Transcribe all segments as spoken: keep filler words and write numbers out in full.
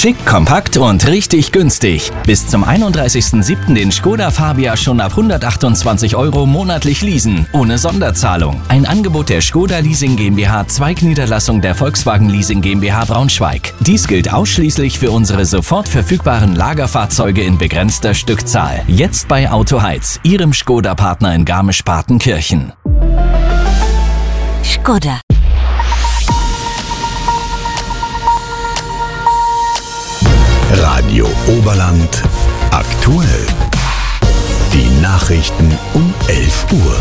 Schick, kompakt und richtig günstig. Bis zum einunddreißigsten siebten den Skoda Fabia schon ab hundertachtundzwanzig Euro monatlich leasen, ohne Sonderzahlung. Ein Angebot der Skoda Leasing GmbH, Zweigniederlassung der Volkswagen Leasing GmbH Braunschweig. Dies gilt ausschließlich für unsere sofort verfügbaren Lagerfahrzeuge in begrenzter Stückzahl. Jetzt bei Auto Heiz, Ihrem Skoda-Partner in Garmisch-Partenkirchen. Skoda. Radio Oberland aktuell. Die Nachrichten um elf Uhr.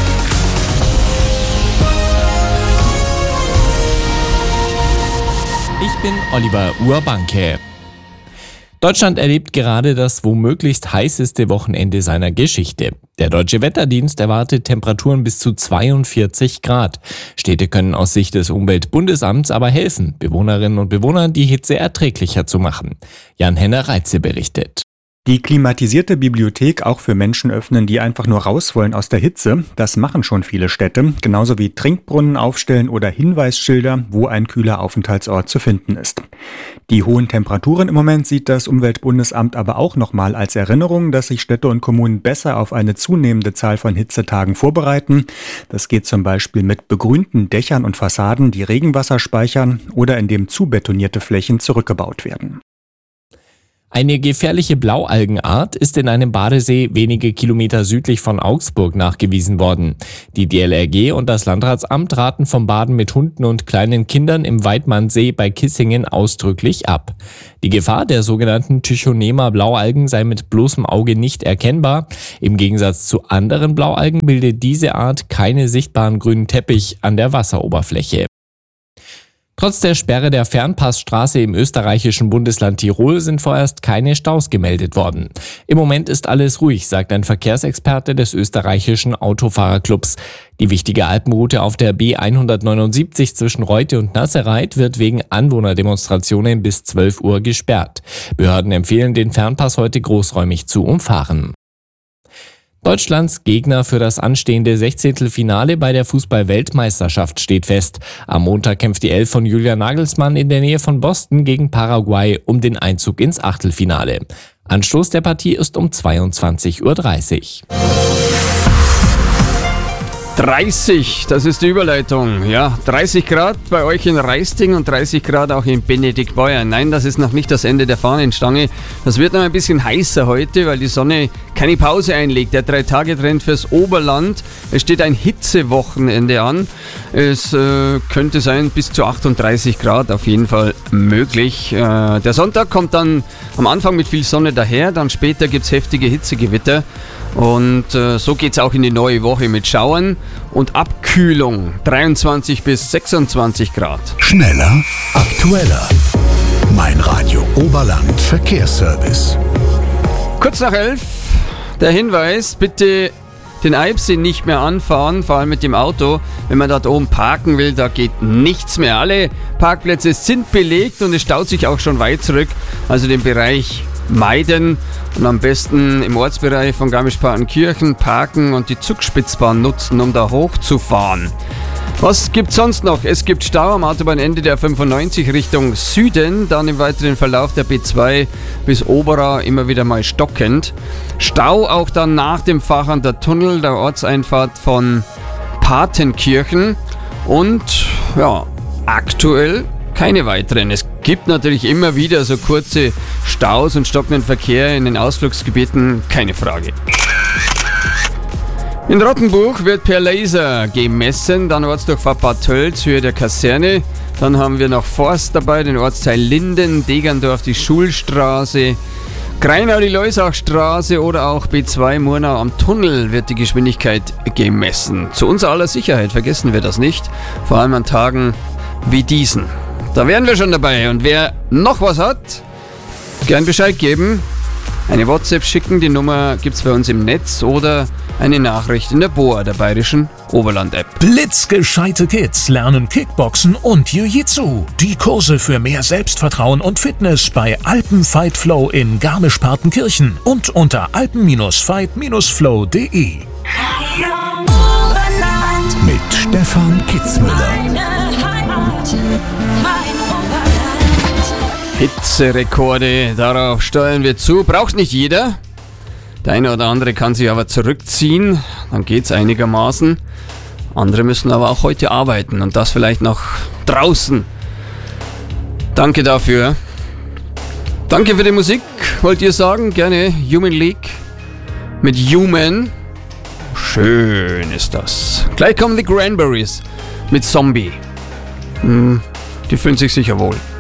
Ich bin Oliver Urbanke. Deutschland erlebt gerade das womöglichst heißeste Wochenende seiner Geschichte. Der Deutsche Wetterdienst erwartet Temperaturen bis zu zweiundvierzig Grad. Städte können aus Sicht des Umweltbundesamts aber helfen, Bewohnerinnen und Bewohnern die Hitze erträglicher zu machen. Jan-Henner Reitze berichtet. Die klimatisierte Bibliothek auch für Menschen öffnen, die einfach nur raus wollen aus der Hitze. Das machen schon viele Städte. Genauso wie Trinkbrunnen aufstellen oder Hinweisschilder, wo ein kühler Aufenthaltsort zu finden ist. Die hohen Temperaturen im Moment sieht das Umweltbundesamt aber auch nochmal als Erinnerung, dass sich Städte und Kommunen besser auf eine zunehmende Zahl von Hitzetagen vorbereiten. Das geht zum Beispiel mit begrünten Dächern und Fassaden, die Regenwasser speichern oder indem zubetonierte Flächen zurückgebaut werden. Eine gefährliche Blaualgenart ist in einem Badesee wenige Kilometer südlich von Augsburg nachgewiesen worden. Die D L R G und das Landratsamt raten vom Baden mit Hunden und kleinen Kindern im Weidmannsee bei Kissingen ausdrücklich ab. Die Gefahr der sogenannten Tychonema-Blaualgen sei mit bloßem Auge nicht erkennbar. Im Gegensatz zu anderen Blaualgen bildet diese Art keine sichtbaren grünen Teppich an der Wasseroberfläche. Trotz der Sperre der Fernpassstraße im österreichischen Bundesland Tirol sind vorerst keine Staus gemeldet worden. Im Moment ist alles ruhig, sagt ein Verkehrsexperte des österreichischen Autofahrerclubs. Die wichtige Alpenroute auf der B hundertneunundsiebzig zwischen Reute und Nassereit wird wegen Anwohnerdemonstrationen bis zwölf Uhr gesperrt. Behörden empfehlen, den Fernpass heute großräumig zu umfahren. Deutschlands Gegner für das anstehende Sechzehntelfinale bei der Fußball-Weltmeisterschaft steht fest. Am Montag kämpft die Elf von Julian Nagelsmann in der Nähe von Boston gegen Paraguay um den Einzug ins Achtelfinale. Anstoß der Partie ist um zweiundzwanzig Uhr dreißig. dreißig, das ist die Überleitung. Ja, dreißig Grad bei euch in Raisting und dreißig Grad auch in Benediktbeuern. Nein, das ist noch nicht das Ende der Fahnenstange. Das wird noch ein bisschen heißer heute, weil die Sonne keine Pause einlegt. Der Drei-Tage-Trend fürs Oberland. Es steht ein Hitzewochenende an. Es äh, könnte sein bis zu achtunddreißig Grad auf jeden Fall möglich. Äh, der Sonntag kommt dann am Anfang mit viel Sonne daher, dann später gibt es heftige Hitzegewitter. Und äh, so geht's auch in die neue Woche mit Schauern und Abkühlung. dreiundzwanzig bis sechsundzwanzig Grad. Schneller, aktueller. Mein Radio Oberland Verkehrsservice. Kurz nach elf, der Hinweis, bitte den Eibsee nicht mehr anfahren, vor allem mit dem Auto. Wenn man dort oben parken will, da geht nichts mehr. Alle Parkplätze sind belegt und es staut sich auch schon weit zurück. Also den Bereich meiden und am besten im Ortsbereich von Garmisch-Partenkirchen parken und die Zugspitzbahn nutzen, um da hochzufahren. Was gibt's sonst noch? Es gibt Stau am Autobahnende der fünfundneunzig Richtung Süden, dann im weiteren Verlauf der B zwei bis Oberau immer wieder mal stockend. Stau auch dann nach dem Fachander Tunnel, der Ortseinfahrt von Partenkirchen und ja, aktuell keine weiteren. Es gibt natürlich immer wieder so kurze Staus und stockenden Verkehr in den Ausflugsgebieten, keine Frage. In Rottenbuch wird per Laser gemessen, dann Ortsdurchfahrt Bad Tölz, Höhe der Kaserne. Dann haben wir noch Forst dabei, den Ortsteil Linden, Degerndorf, die Schulstraße, Greinau, die Leusachstraße oder auch B zwei Murnau am Tunnel wird die Geschwindigkeit gemessen. Zu unser aller Sicherheit vergessen wir das nicht, vor allem an Tagen wie diesen. Da wären wir schon dabei und wer noch was hat, gern Bescheid geben. Eine WhatsApp schicken, die Nummer gibt's bei uns im Netz oder eine Nachricht in der B O A, der Bayerischen Oberland-App. Blitzgescheite Kids lernen Kickboxen und Jiu-Jitsu. Die Kurse für mehr Selbstvertrauen und Fitness bei Alpenfight Flow in Garmisch-Partenkirchen und unter alpen fight flow punkt de. Mit Stefan Kitzmüller. Hitzerekorde, darauf steuern wir zu. Braucht nicht jeder. Der eine oder andere kann sich aber zurückziehen, dann geht's einigermaßen. Andere müssen aber auch heute arbeiten und das vielleicht noch draußen. Danke dafür. Danke für die Musik, wollt ihr sagen? Gerne Human League mit Human. Schön ist das. Gleich kommen die Cranberries mit Zombie. Hm, die fühlen sich sicher wohl.